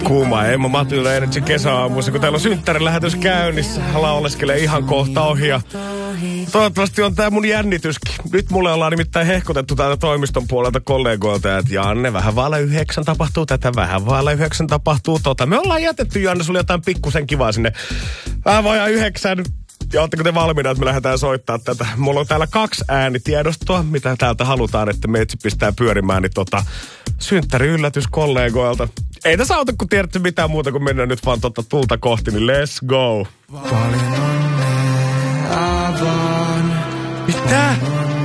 Kuuma Emma Matilda Energy kesäaamuissa, kun täällä on synttärilähetys käynnissä. Lauleskelee ihan kohta ohi ja toivottavasti on tää mun jännityskin. Nyt mulle ollaan nimittäin hehkutettu täältä toimiston puolelta kollegoilta, että Janne, vähän vailla 9 tapahtuu tätä, vähän vailla 9 tapahtuu tota. Me ollaan jätetty, Janne, sulle jotain pikkusen kivaa sinne. Vähän vajaa 9. Ja ootteko te valmiina, että me lähdetään soittaa tätä? Mulla on täällä 2 äänitiedostoa, mitä täältä halutaan, että meitsi pistää pyörimään, niin synttäri-yllätys kollegoilta. Ei tässä auta, kun tiedätte mitään muuta, kun mennään nyt vaan tulta kohti, niin let's go. Mitä?